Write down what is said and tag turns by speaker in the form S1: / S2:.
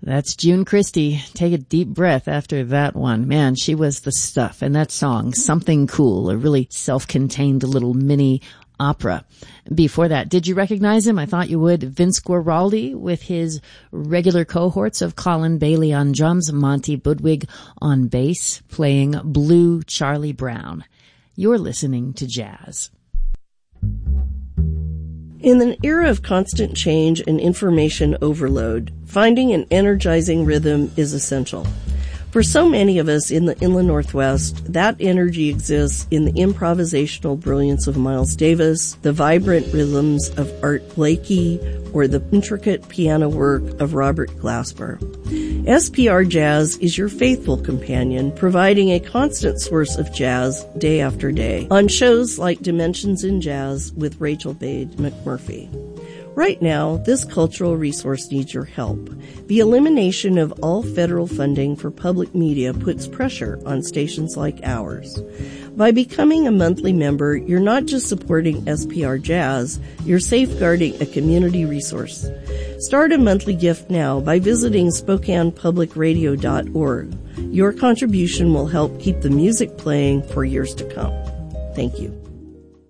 S1: That's June Christy. Take a deep breath after that one. Man, she was the stuff. And that song, Something Cool, a really self-contained little mini opera. Before that, did you recognize him? I thought you would. Vince Guaraldi with his regular cohorts of Colin Bailey on drums, Monty Budwig on bass, playing Blue Charlie Brown. You're listening to jazz.
S2: In an era of constant change and information overload, finding an energizing rhythm is essential. For so many of us in the Inland Northwest, that energy exists in the improvisational brilliance of Miles Davis, the vibrant rhythms of Art Blakey, or the intricate piano work of Robert Glasper. SPR Jazz is your faithful companion, providing a constant source of jazz day after day on shows like Dimensions in Jazz with Rachel Bade McMurphy. Right now, this cultural resource needs your help. The elimination of all federal funding for public media puts pressure on stations like ours. By becoming a monthly member, you're not just supporting SPR Jazz, you're safeguarding a community resource. Start a monthly gift now by visiting SpokanePublicRadio.org. Your contribution will help keep the music playing for years to come. Thank you.